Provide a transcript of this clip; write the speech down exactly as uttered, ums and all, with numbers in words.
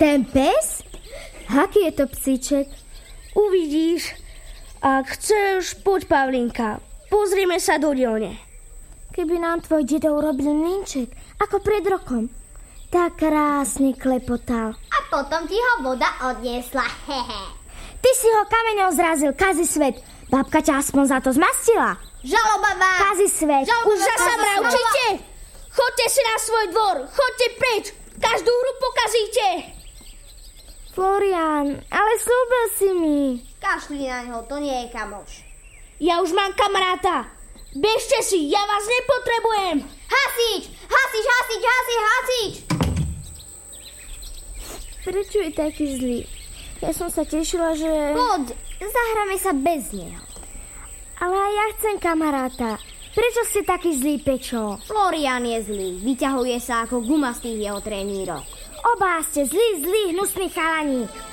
Ten pes? Aký je to psíček? Uvidíš. Ak chceš, poď, Pavlinka. Pozrieme sa do dielne. Keby nám tvoj dedo urobil mlynček, ako pred rokom. Tak krásne klepotal. A potom ti ho voda odniesla. Hehe. Ty si ho kameňom zrazil, kazi svet. Babka ťa aspoň za to zmastila. Žaloba vám. Kazi svet. Už zasa mravčíte. Choďte si na svoj dvor. Choďte preč. Každú hru pokazíte. Florian, ale slúbil si mi. Kašli na ňo, to nie je kamoš. Ja už mám kamaráta. Bežte si, ja vás nepotrebujem. Hasič, hasič, hasič, hasič, hasič. Prečo je taký zlý? Ja som sa tešila, že... Poď, zahráme sa bez neho. Ale aj ja chcem kamaráta. Prečo ste taký zlý, Pečo? Florian je zlý, vyťahuje sa ako guma z tých jeho trenírok. Oba ste zlí, zlí, hnusný chalaník.